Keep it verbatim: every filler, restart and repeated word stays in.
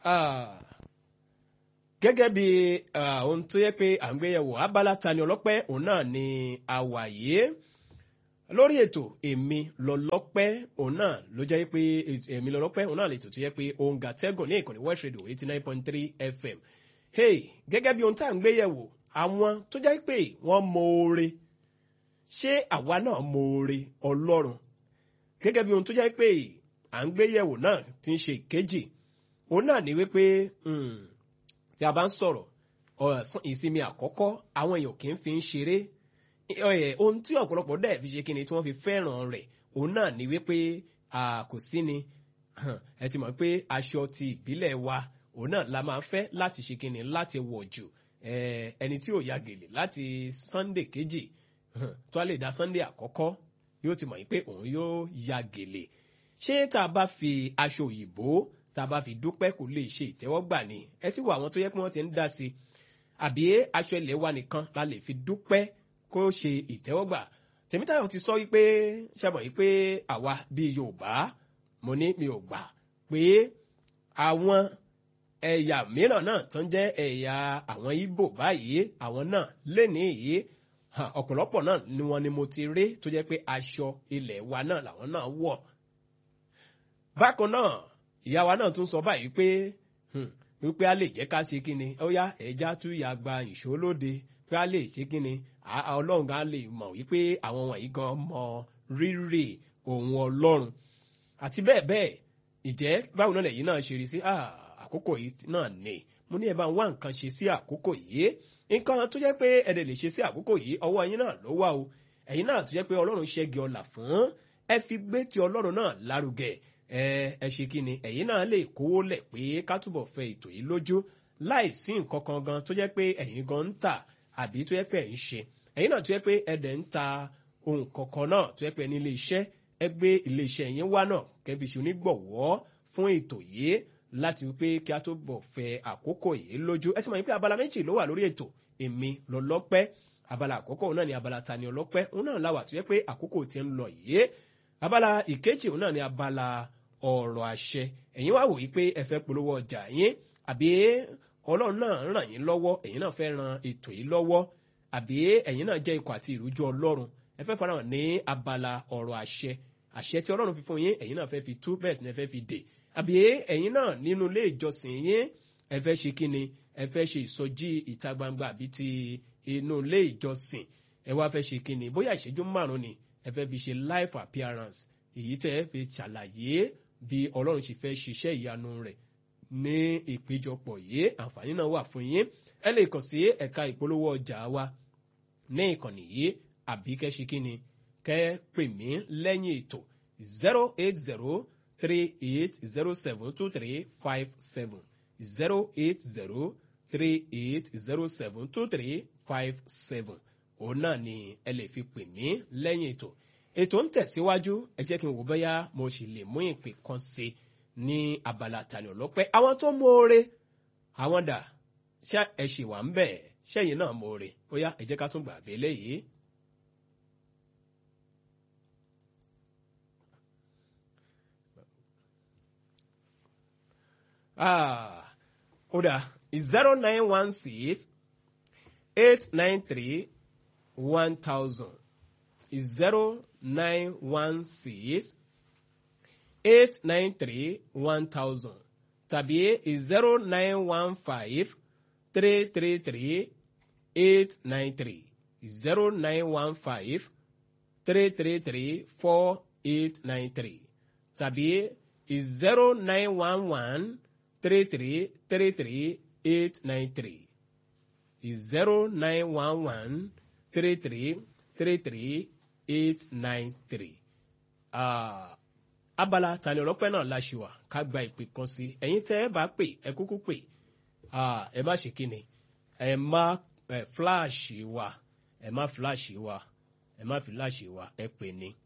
gẹ́gẹ́ bí ohun tó yẹ pé à ń gbéyẹ̀wò abala Tani Ọlọ́pẹ́ òun náà ni àwàyé lórí ètò èmi lọ́lọ́pẹ́ òun náà ló jẹ́ pé èmi lọ́lọ́pẹ́ òun náà lè tò tó yẹ pé òun gàtẹ́gùn ní ìkànnì West Radio eighty nine point three F M. hey gẹ́gẹ́ bí ohun tá à ń gbéyẹ̀wò àwọn tó jẹ́ pé wọ́n mọ oore ṣé àwa náà mọ oore Ọlọ́run gẹ́gẹ́ bí ohun tó jẹ́ pé à ń gbéyẹ̀wò náà ti ń ṣe ìkejì òun náà ni wípé tí a bá ń sọ̀rọ̀ ìsinmi àkọ́kọ́ àwọn èèyàn kì í fi ń ṣeré ohun tí ọ̀pọ̀lọpọ̀ dẹ̀ fi ṣe kí ni tí wọ́n fi fẹ́ràn rẹ̀ òun náà ni wípé kò sí ni ẹ ti mọ̀ pé aṣọ ti ìbílẹ̀ wa òun náà la máa ń fẹ́ láti ṣe kí ni láti wọ̀ jù ẹni tí ò ya gèlè láti Sunday kejì tó a lè da Sunday àkọ́kọ́ yóò ti mọ̀ pé òun yóò ya gèlè ṣé tá a bá fi aṣọ òyìnbó tá a bá fi dúpẹ́ kò lè ṣe ìtẹ́wọ́gbà ni ẹ ti wo àwọn tó yẹ pé wọ́n ti ń dá sí àbí aṣọ ilẹ̀ wa nìkan la lè fi dúpẹ́ kó ṣe ìtẹ́wọ́gbà Tèmítáyọ̀ ti sọ wípé ṣàbọ̀ wípé àwa bíi Yorùbá mo ní mi ò gbà pé àwọn ẹ̀yà mìíràn náà tó ń jẹ́ ẹ̀yà àwọn Ìgbò báyìí àwọn náà lè ní ìyí ọ̀pọ̀lọpọ̀ náà ni wọ́n ni mo ti rí tó jẹ́ pé aṣọ ilẹ̀ wa náà làwọn náà wọ̀ bákan náà ìyá wa náà tún sọ báyìí pé wípé a lè jẹ́ ká ṣe kíni ó yá ẹja tún ya gba ìṣólóde pé a lè ṣe kíni Ọlọ́run gan lè mọ̀ wípé àwọn wọ̀nyí gan mọ rírì ohun Ọlọ́run àti bẹ́ẹ̀ bẹ́ẹ̀ ìjẹ́ báwo náà lẹ́yìn náà ṣe rí sí àkókò yìí náà ni mo ní ẹ bá ń wá nǹkan ṣe sí àkókò yìí nǹkan tó jẹ́ pé ẹ̀dẹ̀ lè ṣe sí àkókò yìí ọwọ́ ẹ̀yin náà ló wà o ẹ̀yin náà tó jẹ́ pé Ọlọ́run ṣẹ́gi ọlà fún ẹ fi gbé ti Ọlọ́run náà lárugẹ ẹ ẹ ṣe kí ni ẹ̀yin náà lè kówó lẹ̀ pé ká túbọ̀ fẹ ètò yìí lójú láì sí nǹkan kan gan tó jẹ́ pé ẹ̀yin gan ń tà àbí tó jẹ́ pé ẹ̀ ń ṣe ẹ̀yin náà tó jẹ́ pé ẹ̀dẹ̀ ń ta ohun kankan náà tó jẹ́ pé ní ilé iṣẹ́ ẹ gbé ilé iṣẹ́ yín wá náà kẹ́bi ṣe onígbọ̀wọ́ fún ètò yìí láti wípé kí a tó bọ̀ fẹ àkókò yìí lójú ẹ sì mọ̀ wípé abala méjì ló wà lórí ètò èmi lọ́lọ́pẹ́ abala àkọ́kọ́ òun náà ni abala Tani Ọlọ́pẹ́ òun náà láwà tó jẹ́ pé àkókò ti ń lọ yìí abala ìkejì òun náà ni abala ọ̀rọ̀ àṣẹ ẹ̀yin wá wò yí pé ẹ fẹ́ polówó ọjà yín àbí Ọlọ́run náà ràn yín lọ́wọ́ ẹ̀yin náà fẹ́ ran ètò yìí lọ́wọ́ àbí ẹ̀yin náà jẹ́ ikọ̀ àti ìrújú Ọlọ́run ẹ fẹ́ farahàn ní abala ọ̀rọ̀ àṣẹ àṣẹ tí Ọlọ́run fi fún yín ẹ̀yin náà fẹ́ fi tú bẹ́ẹ̀ sì ni ẹ fẹ́ fi dè àbí ẹ̀yin náà nínú ilé ìjọsìn yín ẹ fẹ́ ṣe kíni ẹ fẹ́ ṣe ìsọjí ìta gbangba àbí ti inú ilé ìjọsìn ẹ wá fẹ́ ṣe kíni bóyá ìṣẹ́jú márùn-ún ni ẹ fẹ́ fi ṣe live appearance èyí tẹ́ ẹ fi ṣàlàyé bí Ọlọ́run ṣe fẹ́ ṣiṣẹ́ ìyanu rẹ̀ ní ìpéjọpọ̀ yìí àǹfààní náà wà fún yín ẹ lè kàn sí ẹ̀ka ìpolówó ọjà wa ní ìkànnì yìí àbí kẹ́ ṣe kíni kẹ́ pè mí lẹ́yìn ètò zero eight zero three eight zero seven two three five seven zero eight zero three eight zero seven two three five seven òun náà ni ẹ lè fi pè mí lẹ́yìn ètò ètò ń tẹ̀síwájú ẹ jẹ́ kí n wò bóyá mo sì lè mú ìpè kan ṣe ní abala Tani Ọlọ́pẹ́ àwọn tó mọ̀ọ́re àwọn dà ṣé ẹ ṣì wà ń bẹ̀ ṣẹ́yìn náà mọ̀ọ́re bóyá ẹ jẹ́ ká tún gbà bẹ́ẹ̀ léyìí. Ah, Oda is zero nine one six eight nine three one thousand is zero nine one six eight nine three one thousand tàbí is zero nine one five three three three eight nine three zero nine one five three three three four eight nine three tàbí is zero nine one one three three three three eight nine three is zero nine one one three three three three eight nine three. Ah, abala Tani Ọlọ́pẹ́ náà la ṣì wà ká gba ìpè kan sí ẹ̀yin tẹ́ ẹ bá pè ẹ kúkú pè ah, ẹ má ṣe kíni ẹ má fíláàṣì wa ẹ má fíláàṣì wa ẹ má fíláàṣì wa ẹ pè ní